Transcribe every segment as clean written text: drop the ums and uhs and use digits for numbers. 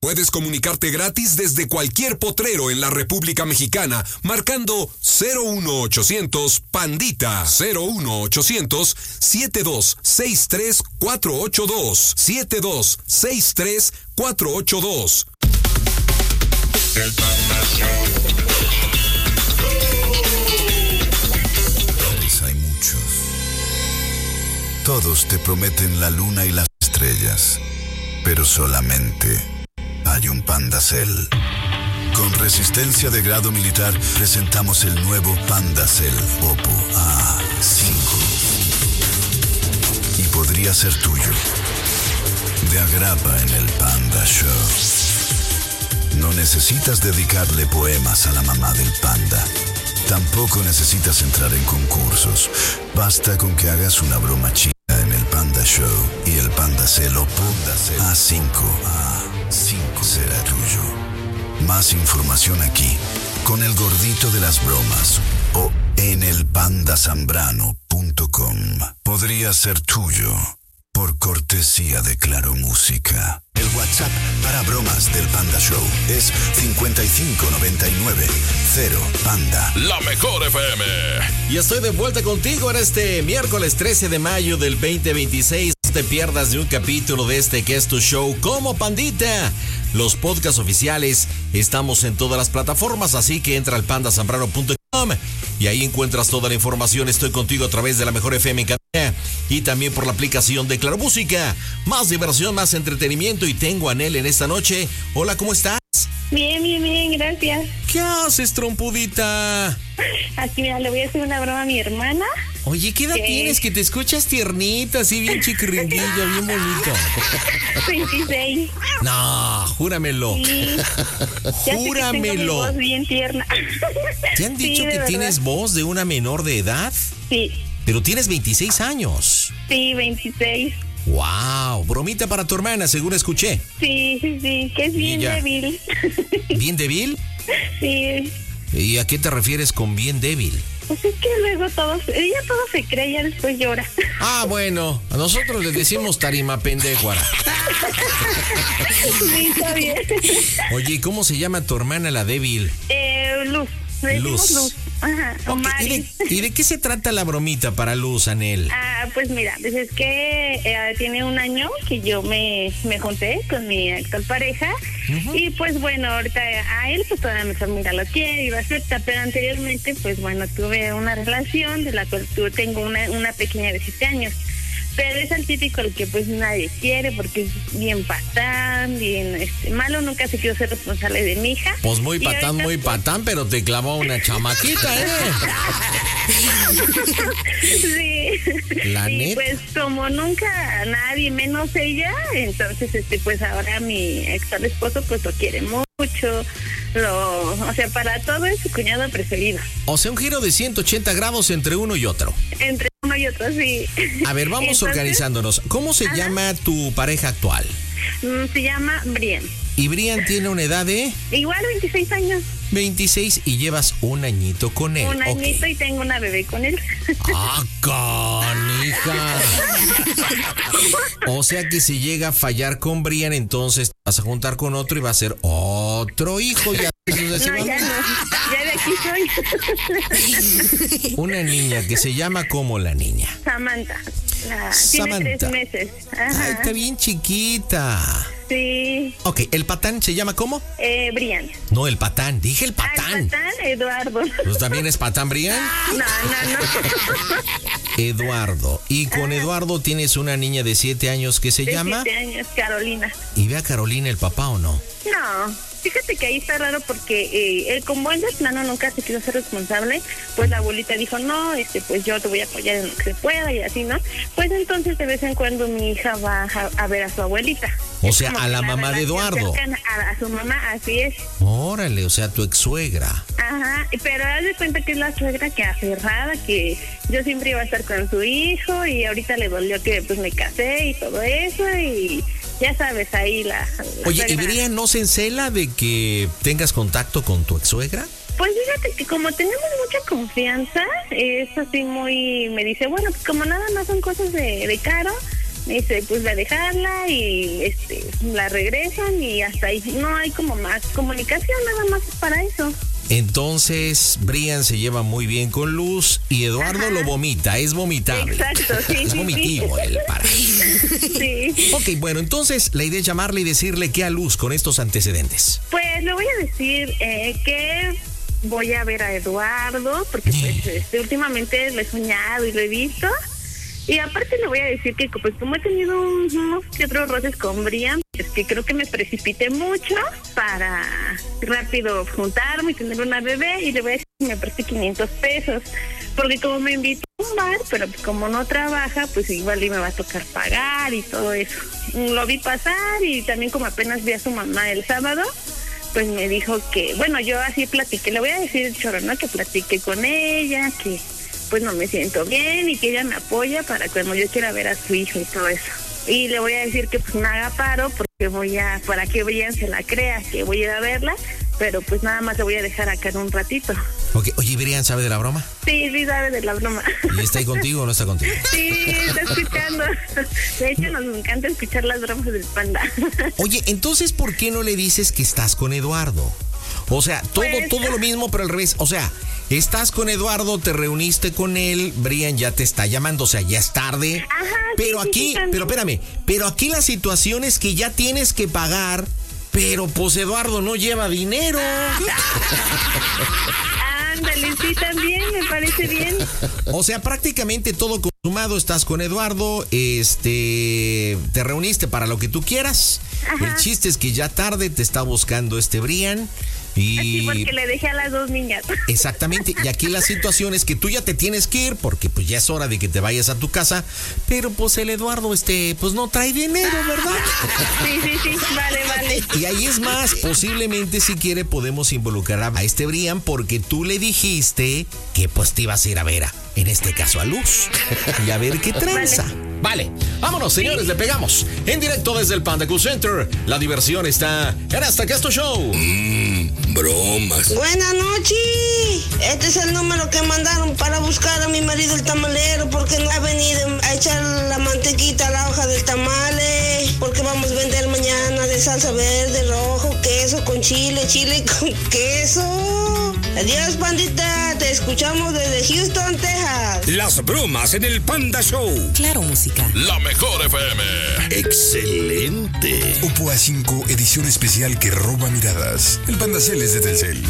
Puedes comunicarte gratis desde cualquier potrero en la República Mexicana, marcando 01800 Pandita, 01800 7263 482, 7263 482. El Panda Show. Hay muchos. Todos te prometen la luna y las estrellas, pero solamente hay un Pandacel. Con resistencia de grado militar presentamos el nuevo Pandacel Oppo A5. Y podría ser tuyo. De agrapa en el Panda Show. No necesitas dedicarle poemas a la mamá del panda. Tampoco necesitas entrar en concursos. Basta con que hagas una broma chida en el Panda Show y el Pandacel Oppo A5 será tuyo. Más información aquí, con el gordito de las bromas o en elpandasambrano.com. Podría ser tuyo por cortesía de Claro Música. El WhatsApp para bromas del Panda Show es 5599-0 La Mejor FM. Y estoy de vuelta contigo en este miércoles 13 de mayo del 2026. No te pierdas de un capítulo de este que es tu show como Pandita. Los podcasts oficiales estamos en todas las plataformas, así que entra al pandasambrano.com y ahí encuentras toda la información. Estoy contigo a través de La Mejor FM en cadena y también por la aplicación de Claro Música. Más diversión, más entretenimiento, y tengo a Nel en esta noche. Hola, ¿cómo estás? Bien, gracias. ¿Qué haces, trompudita? Aquí, mira, le voy a hacer una broma a mi hermana. Oye, ¿qué edad tienes? Que te escuchas tiernita, así bien chiquiringuilla, bien bonito. 26. No, júramelo. Sí. Júramelo. Ya sé que tengo mi voz bien tierna. ¿Te han dicho Sí, que verdad. tienes voz de una menor de edad? Sí. Pero tienes 26 años. Sí, 26. ¡Wow! Bromita para tu hermana, según escuché. Sí, que es bien ya. débil. ¿Bien débil? Sí. ¿Y a qué te refieres con bien débil? Pues es que luego ella todo se cree, ya después llora. Ah, bueno, a nosotros le decimos tarima pendejuara. Sí, está bien. Oye, ¿y cómo se llama tu hermana la débil? Luz. Le decimos Luz. Ajá, o Ok, Mari. ¿Y de qué se trata la bromita para Luz, Anel? Pues mira, pues es que tiene un año que yo me junté con mi actual pareja. Uh-huh. Y pues bueno, ahorita a él pues toda mi familia lo quiere y lo acepta, pero anteriormente pues bueno, tuve una relación de la cual tengo una pequeña de 7 años. Pero es el típico el que pues nadie quiere porque es bien patán, bien malo, nunca se quiso ser responsable de mi hija. Pues muy patán, pero te clavó una chamaquita, Sí. La y neta. pues como nunca nadie, menos ella, entonces pues ahora mi actual esposo pues lo quiere mucho. O sea, para todo es su cuñado preferido. O sea, un giro de 180 grados entre uno y otro. Entre uno y otro, sí. A ver, vamos Entonces, organizándonos. ¿Cómo se llama tu pareja actual? Se llama Brian. ¿Y Brian tiene una edad de? Igual 26 años. 26 y llevas un añito con él. Un añito y tengo una bebé con él. ¡Ah, canija! O sea que si llega a fallar con Brian, entonces te vas a juntar con otro y va a ser otro hijo. Ya, no, ya no. Ya de aquí soy. Una niña que se llama ¿cómo la niña? Samantha. Samantha. Tiene 3 meses. Ajá. Ay, está bien chiquita. Sí. Ok, ¿el patán se llama cómo? Brian. No, el patán. Dije el patán. El patán, Eduardo. ¿Pues también es patán, Brian? No. Eduardo. Y con Eduardo tienes una niña de 7 años que se llama... 7 años, Carolina. ¿Y ve a Carolina el papá o no? No. Fíjate que ahí está raro porque él, como él de plano nunca se quiso ser responsable, pues la abuelita dijo, no, pues yo te voy a apoyar en lo que se pueda y así, ¿no? Pues entonces de vez en cuando mi hija va a ver a su abuelita. O sea, a la mamá de Eduardo. A su mamá, así es. Órale, o sea, tu ex suegra. Ajá, pero haz de cuenta que es la suegra que aferrada, que yo siempre iba a estar con su hijo y ahorita le dolió que pues me casé y todo eso y... Ya sabes, ahí la Oye, suegra. ¿y Brian no se encela de que tengas contacto con tu ex-suegra? Pues fíjate que como tenemos mucha confianza, es así muy... Me dice, bueno, pues como nada más son cosas de Caro, Dice, pues a dejarla y la regresan y hasta ahí. No hay como más comunicación, nada más es para eso. Entonces, Brian se lleva muy bien con Luz y Eduardo lo vomita, es vomitable. Exacto, sí. Es vomitivo el para. Sí. Ok, bueno, entonces la idea es llamarle y decirle qué a Luz con estos antecedentes. Pues le voy a decir que voy a ver a Eduardo, porque pues últimamente lo he soñado y lo he visto. Y aparte le voy a decir que pues como he tenido unos que otros roces con Brian, es que creo que me precipité mucho para rápido juntarme y tener una bebé, y le voy a decir que me preste 500 pesos, porque como me invitó a un bar, pero pues como no trabaja, pues igual y me va a tocar pagar y todo eso. Lo vi pasar y también como apenas vi a su mamá el sábado, pues me dijo que, bueno, yo así platiqué, le voy a decir chorro, ¿no? Que platiqué con ella, que pues no me siento bien y que ella me apoya para cuando yo quiera ver a su hijo y todo eso. Y le voy a decir que pues no haga paro porque para que Brian se la crea, que voy a ir a verla, pero pues nada más le voy a dejar acá en un ratito. Ok, oye, ¿Brian sabe de la broma? Sí, sabe de la broma. ¿Y está ahí contigo o no está contigo? Sí, está escuchando. De hecho, nos encanta escuchar las bromas del Panda. Oye, entonces, ¿por qué no le dices que estás con Eduardo? O sea, todo lo mismo, pero al revés. O sea, estás con Eduardo, te reuniste con él, Brian ya te está llamando, o sea, ya es tarde. Ajá, pero sí, aquí, sí, pero espérame, pero aquí la situación es que ya tienes que pagar, pero pues Eduardo no lleva dinero. Ándale, sí, también, me parece bien. O sea, prácticamente todo consumado, estás con Eduardo, te reuniste para lo que tú quieras. Ajá. El chiste es que ya tarde te está buscando Brian. Sí, porque le dejé a las dos niñas. Exactamente, y aquí la situación es que tú ya te tienes que ir porque pues ya es hora de que te vayas a tu casa, pero pues el Eduardo pues no trae dinero, ¿verdad? Sí, vale. Y ahí es más, posiblemente si quiere podemos involucrar a Brian porque tú le dijiste que pues te ibas a ir a ver en este caso a Luz, y a ver qué tranza. Vale, vámonos señores, le pegamos en directo desde el Panda Cool Center. La diversión está en Hasta Que Esto Show. Bromas. Buenas noches. Este es el número que mandaron para buscar a mi marido el tamalero, porque no ha venido a echar la mantequita a la hoja del tamal, porque vamos a vender mañana de salsa verde, rojo, queso con chile con queso. Adiós, pandita, te escuchamos desde Houston, Texas. Las bromas en el Panda Show. Claro, música. La mejor FM. Excelente. Oppo A5 edición especial que roba miradas. El Pandacel es de Telcel.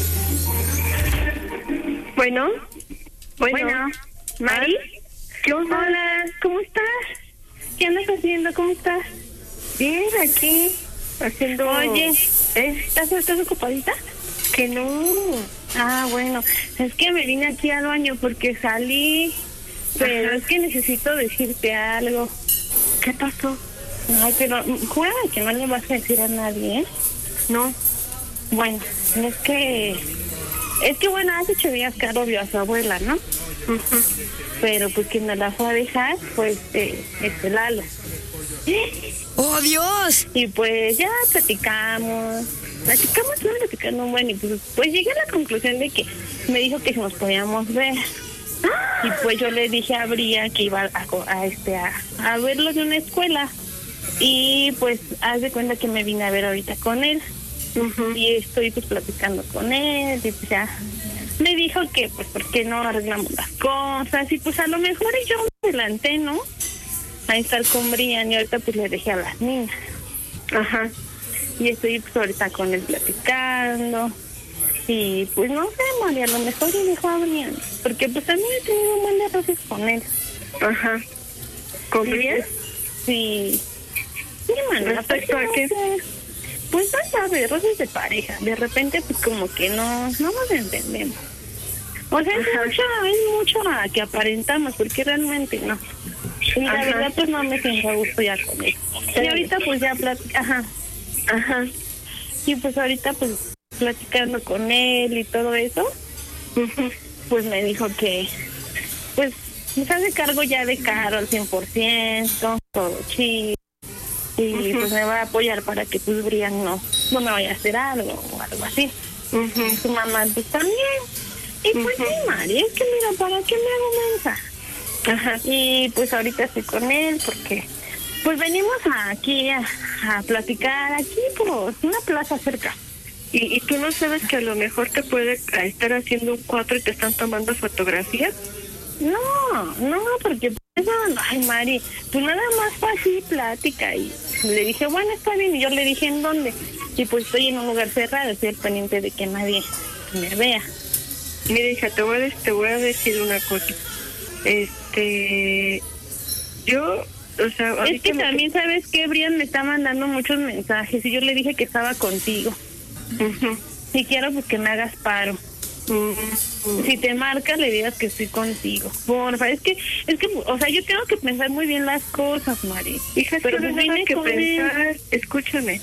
Bueno, Mari. ¿Qué onda? Hola, ¿cómo estás? ¿Qué andas haciendo? ¿Cómo estás? Bien, aquí, haciendo... Oye, ¿estás ocupadita? Que no. Ah, bueno, es que me vine aquí al baño porque salí, pero es que necesito decirte algo. ¿Qué pasó? Ay, pero jura que no le vas a decir a nadie, ¿eh? No. Bueno, es que bueno, hace 8 días Caro vio a su abuela, ¿no? Uh-huh. Pero pues quien me la fue a dejar fue Lalo. ¡Oh, Dios! Y pues ya platicando un buen, y pues llegué a la conclusión de que me dijo que nos podíamos ver. Y pues yo le dije a Bria que iba a verlo de una escuela. Y pues haz de cuenta que me vine a ver ahorita con él. Uh-huh. Y estoy pues platicando con él, y pues ya me dijo que pues por qué no arreglamos las cosas, y pues a lo mejor yo me adelanté, ¿no? A estar con Brian, y ahorita pues le dejé a las niñas. Ajá. Y estoy pues ahorita con él platicando. Y pues no sé, María, a lo mejor le dejo a Brian, porque pues también he tenido un buen de roces con él. Ajá. ¿Con Brian? Sí. Sí, María, ¿Respecto a qué? Pues no sabes, roces de pareja. De repente pues como que no nos entendemos. O sea, es mucho a que aparentamos, porque realmente no. Y la verdad pues no me siento a gusto ya con él. Y ahorita pues ya Ajá. Y pues ahorita pues platicando con él y todo eso, pues me dijo que pues me hace cargo ya de Caro al 100%, todo chido. Y pues me va a apoyar para que pues Brian no me vaya a hacer algo o algo así. Su mamá pues también. Y pues sí, Mari, es que mira, ¿para qué me hago mensa? Y pues ahorita estoy con él porque Pues venimos aquí a platicar, aquí por una plaza cerca. ¿Y tú no sabes que a lo mejor te puede estar haciendo un cuadro y te están tomando fotografías? No, porque eso, ay, Mari, pues nada más fue así plática y le dije, bueno, está bien, y yo le dije, ¿en dónde? Y pues estoy en un lugar cerrado, estoy al pendiente de que nadie me vea. Mira, hija, te voy a decir una cosa. Yo, o sea... Es que también, ¿sabes qué? Brian me está mandando muchos mensajes y yo le dije que estaba contigo. Uh-huh. Y quiero pues que me hagas paro. Si te marca, le digas que estoy contigo. Porfa, es que, o sea, yo tengo que pensar muy bien las cosas, Mari. Hija, pero no vine que con pensar. él. Escúchame.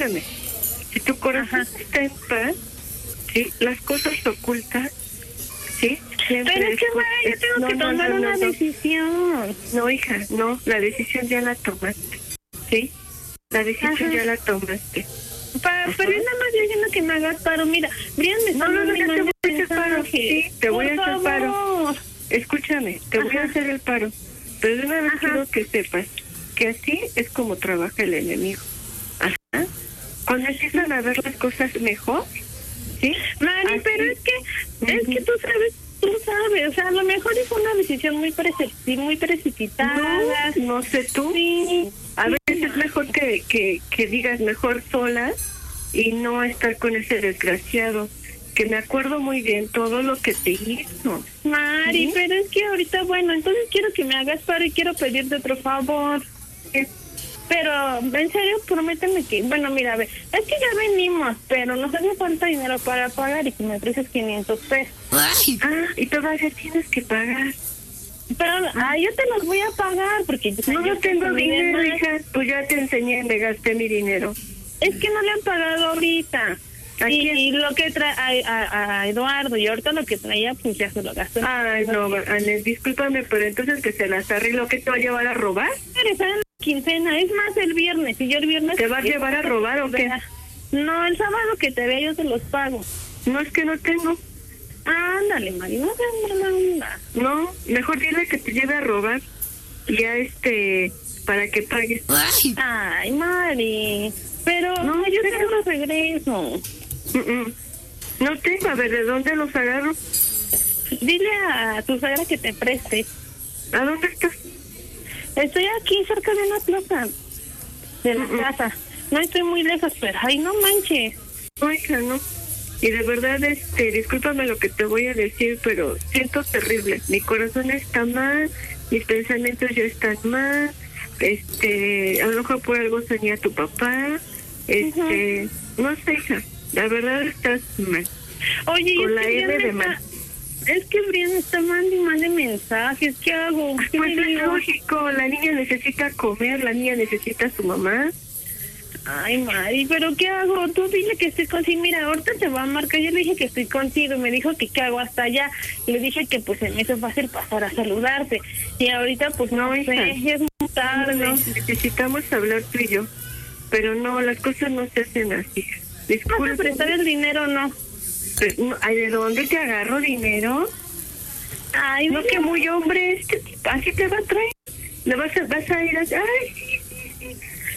Si tu corazón está en paz, ¿sí? Las cosas ocultas, ¿sí? Siempre pero es que, Mari, yo tengo que tomar una decisión. No, hija, no, la decisión ya la tomaste, ¿sí? La decisión ya la tomaste. Pero es nada más diciendo que me hagas paro. Mira, Brian me está no, te voy a hacer paro. Sí, te voy a hacer favor. paro. Escúchame, te voy a hacer el paro. Pero de una vez quiero que sepas que así es como trabaja el enemigo. Ajá. Cuando empiezan a ver las cosas mejor, ¿sí? Mari, así. Pero es que tú sabes, o sea, a lo mejor es una decisión muy precipitada. No sé tú. Sí. A veces es mejor que digas mejor sola y no estar con ese desgraciado, que me acuerdo muy bien todo lo que te hizo. Mari, ¿sí? Pero es que ahorita, bueno, entonces quiero que me hagas paro y quiero pedirte otro favor. Pero, en serio, prométeme que, bueno, mira, a ver, es que ya venimos, pero nos hace falta dinero para pagar y que me prestes 500 pesos. Ay. Y todavía tienes que pagar. Pero yo te los voy a pagar porque no tengo dinero, hija. Pues ya te enseñé, me gasté mi dinero. Es que no le han pagado ahorita. Y lo que trae a Eduardo, y ahorita lo que traía, pues ya se lo gastó. Ay, no, Anel, discúlpame, pero entonces que se las arregló, ¿que te va a llevar a robar? Está en la quincena, es más el viernes, y yo el viernes... ¿Te vas a llevar a robar o qué? No, el sábado que te vea yo te los pago. No, es que no tengo. Ándale, Mari, no seas mala onda. No, mejor dile que te lleve a robar, ya para que pagues. Ay, Mari, pero no, yo te los regreso. No tengo, a ver, ¿de dónde los agarro? Dile a tu suegra que te preste. ¿A dónde estás? Estoy aquí cerca de una plaza de la casa. No estoy muy lejos, pero ay, no manches. No, hija, no. Y de verdad, discúlpame lo que te voy a decir, pero siento terrible. Mi corazón está mal, mis pensamientos ya están mal. A lo mejor por algo soñé a tu papá. No sé, hija. La verdad estás mal. Oye, con la M de mal. Es que Brian está mandando mensajes. ¿Qué hago? ¿Qué pues es lógico. La niña necesita comer, la niña necesita a su mamá. Ay, Mari, ¿pero qué hago? Tú dile que estoy contigo. Mira, ahorita te va a marcar. Yo le dije que estoy contigo. Me dijo que qué hago hasta allá. Y le dije que pues se me hizo fácil pasar a saludarte. Y ahorita pues no sé, es muy tarde. No, necesitamos hablar tú y yo. Pero no, las cosas no se hacen así. ¿Vas a prestar el dinero o no? Ay, ¿de dónde te agarro dinero? Ay, no, que muy hombre, así te va a traer. Le vas a ir a... Ay, sí.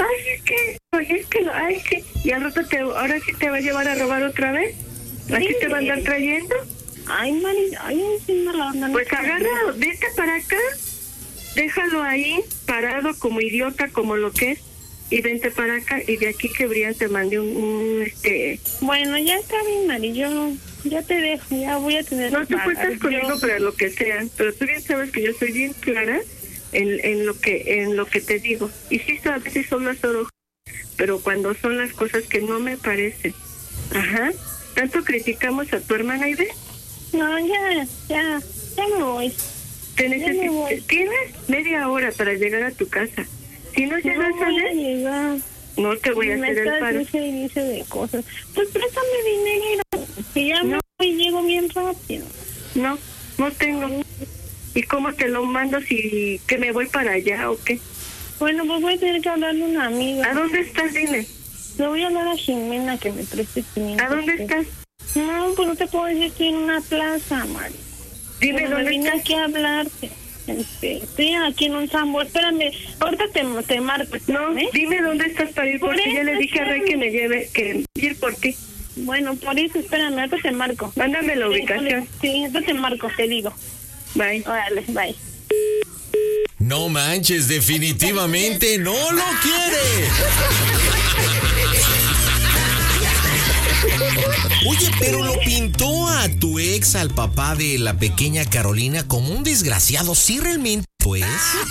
Ay, es que... Y al rato ahora sí te va a llevar a robar otra vez. ¿Así te va a andar trayendo? Ay, Mari, sí me la andan. Pues agárralo, vete para acá. Déjalo ahí, parado como idiota, como lo que es. Y vente para acá, y de aquí que Brian te mande Bueno, ya está bien, Mari, yo ya te dejo, ya voy a tener... No, tú cuentas conmigo para lo que sea, pero tú bien sabes que yo soy bien clara en lo que te digo. Y sí, a veces son las orejas, pero cuando son las cosas que no me parecen. Ajá. ¿Tanto criticamos a tu hermana, Ide? No, ya me voy. Tienes media hora para llegar a tu casa. Si no llegas a llegar, no te voy a hacer el paro. Dice de cosas. Pues préstame dinero. Que ya me voy y llego bien rápido. No tengo. ¿Y cómo te lo mando si que me voy para allá o qué? Bueno, pues voy a tener que hablarle a una amiga. ¿A dónde estás? Dime. Le voy a hablar a Jimena que me preste 500. ¿A dónde estás? No, pues no te puedo decir, estoy en una plaza, Mari. Dime dónde vine estás. Aquí a hablarte. Estoy aquí en un Sambo, espérame, ahorita te marco. No, dime dónde estás para ir, porque ya le dije a Rey que me lleve, que ir por ti. Bueno, por eso, espérame, ahorita te marco. Mándame la ubicación. Sí, ahorita te marco, te digo. Bye. Órale, bye. No manches, definitivamente no lo quiere. Oye, pero lo pintó a tu ex, al papá de la pequeña Carolina, como un desgraciado. ¿Sí realmente fue?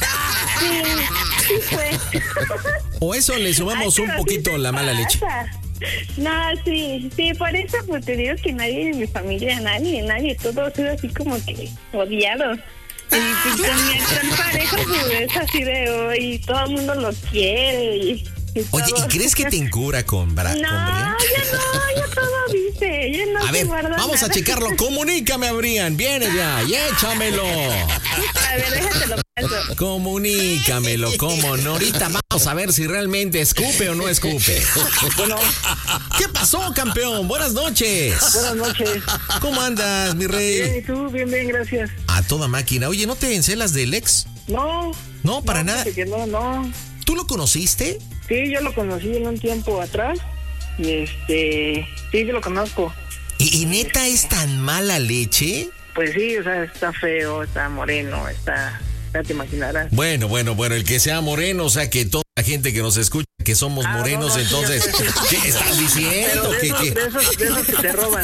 Sí fue. ¿O eso le sumamos un poquito la mala leche? No, sí, por eso pues te digo que nadie de mi familia, nadie, todo ha sido así como que odiado. Y pues con mi actual pareja pues es así de hoy, todo el mundo lo quiere y oye, ¿y crees que te encura con Brian? No, ya todo dice, ya no. A ver, guarda vamos nada. a checarlo. Comunícame a Brian, viene ya, y échamelo. A ver, déjatelo paso. Comunícamelo, cómo no. Ahorita vamos a ver si realmente escupe o no escupe. Bueno. ¿Qué pasó, campeón? Buenas noches. Buenas noches. ¿Cómo andas, mi rey? Bien, ¿y tú? Bien, gracias. A toda máquina. Oye, ¿no te encelas del ex? No. No, para nada. Que no. ¿Tú lo conociste? Sí, yo lo conocí en un tiempo atrás. Y sí, yo lo conozco. ¿Y neta es tan mala leche? Pues sí, o sea, está feo, está moreno, ya te imaginarás. Bueno, el que sea moreno, o sea, que toda la gente que nos escucha, que somos morenos, no, entonces, ¿qué estás diciendo? De esos que te roban.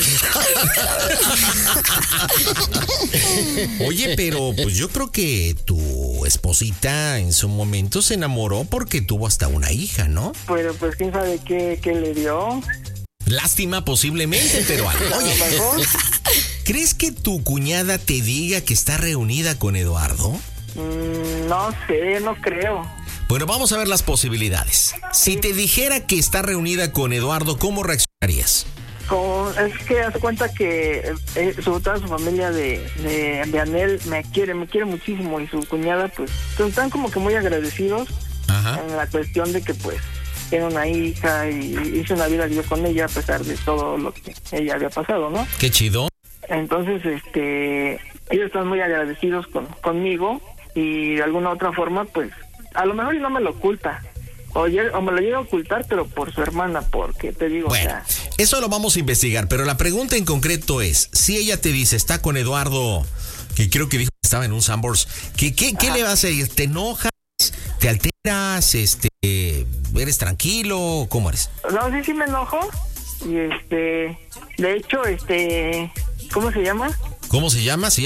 Oye, pero pues yo creo que tu esposita en su momento se enamoró porque tuvo hasta una hija, ¿no? Pero pues quién sabe qué le dio. Lástima posiblemente, pero oye, ¿crees que tu cuñada te diga que está reunida con Eduardo? No sé, no creo. Bueno, vamos a ver las posibilidades. Si te dijera que está reunida con Eduardo, ¿cómo reaccionarías? Es que hace cuenta que sobre todo su familia de Anel me quiere muchísimo, y su cuñada pues están como que muy agradecidos. Ajá. En la cuestión de que pues tiene una hija y hizo una vida Dios con ella a pesar de todo lo que ella había pasado, ¿no? Qué chido. Entonces, ellos están muy agradecidos conmigo, y de alguna otra forma pues a lo mejor no me lo oculta. O me lo llega a ocultar, pero por su hermana, porque te digo... Bueno, o sea, eso lo vamos a investigar, pero la pregunta en concreto es, si ella te dice, está con Eduardo, que creo que dijo que estaba en un Sanborns, ¿qué le vas a decir? ¿Te enojas? ¿Te alteras? ¿Eres tranquilo? ¿Cómo eres? No, sí me enojo, y de hecho, ¿cómo se llama? ¿Cómo se llama?